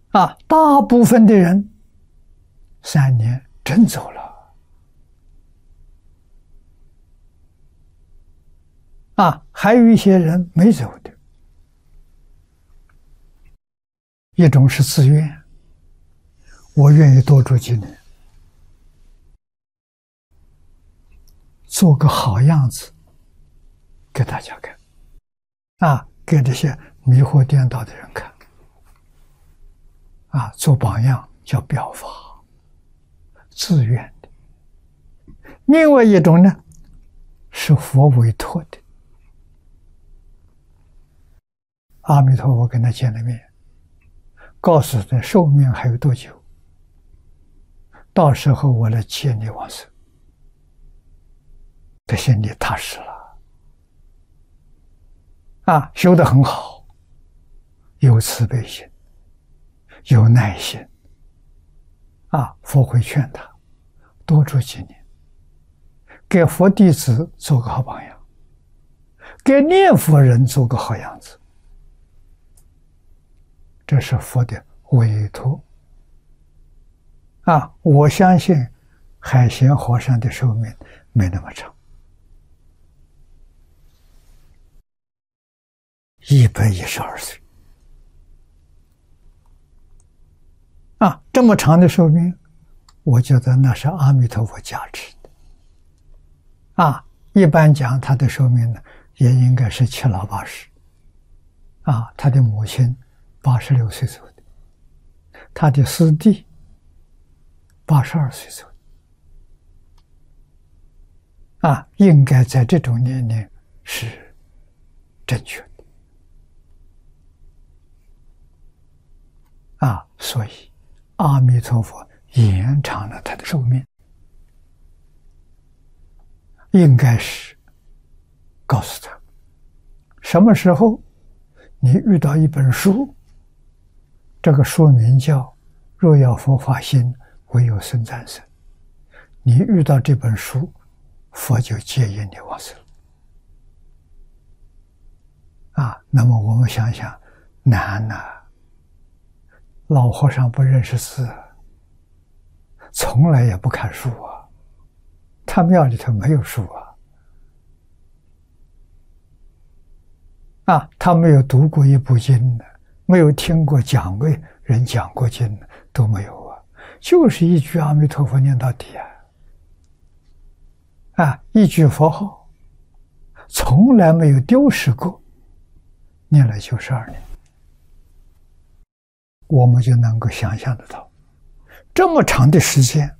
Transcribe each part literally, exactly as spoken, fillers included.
啊，大部分的人三年真走了，啊，还有一些人没走的。一种是自愿，我愿意多住几年，做个好样子给大家看，啊，给这些迷惑颠倒的人看，啊，做榜样叫表法，自愿的。另外一种呢，是佛委托的。阿弥陀佛跟他见了面，告诉他寿命还有多久，到时候我来接你往生，他心里踏实了，啊，修得很好，有慈悲心，有耐心，啊，佛会劝他多住几年，给佛弟子做个好榜样，给念佛人做个好样子。这是佛的委托啊！我相信海贤和尚的寿命没那么长，一百一十二岁啊！这么长的寿命，我觉得那是阿弥陀佛加持的啊！一般讲他的寿命呢，也应该是七老八十啊！他的母亲八十六岁走的，他的师弟八十二岁走的，啊，应该在这种年龄是正确的，啊，所以阿弥陀佛延长了他的寿命，应该是告诉他，什么时候你遇到一本书，这个书名叫《若要佛法心，唯有僧赞生》。你遇到这本书，佛就接引你往生。啊，那么我们想想，难呐、啊！老和尚不认识字，从来也不看书啊，他庙里头没有书啊，啊，他没有读过一部经的。没有听过讲过人讲过经都没有啊，就是一句阿弥陀佛念到底啊，啊，一句佛号，从来没有丢失过，念了九十二年，我们就能够想象得到，这么长的时间，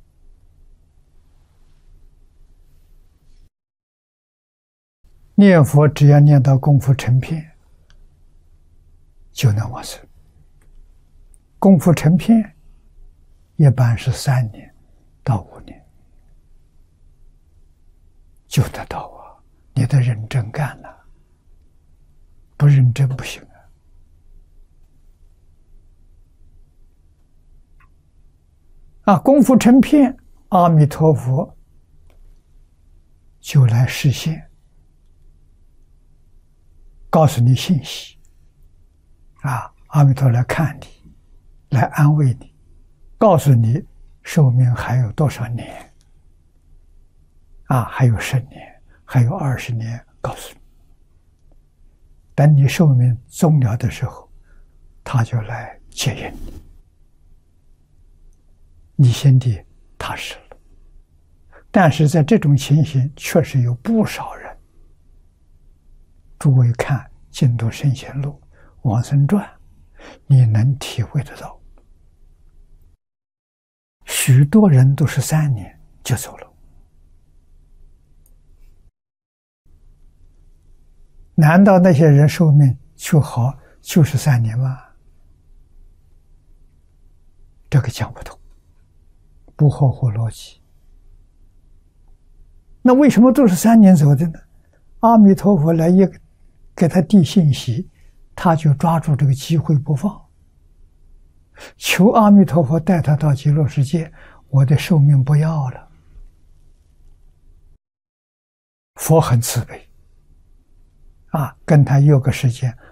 念佛只要念到功夫成片，就能往生。功夫成片一般是三年到五年就得到啊！你得认真干了、啊，不认真不行啊！啊，功夫成片，阿弥陀佛就来示现，告诉你信息。啊，阿弥陀来看你，来安慰你，告诉你寿命还有多少年，啊，还有十年，还有二十年，告诉你。等你寿命终了的时候，他就来接引你，你心里踏实了。但是在这种情形，确实有不少人，诸位看《净土圣贤录》往生传，你能体会得到，许多人都是三年就走了。难道那些人寿命就好就是三年吗？这个讲不通，不合乎逻辑。那为什么都是三年走的呢？阿弥陀佛来一个给他递信息，他就抓住这个机会不放，求阿弥陀佛带他到极乐世界，我的寿命不要了。佛很慈悲啊，跟他约个时间，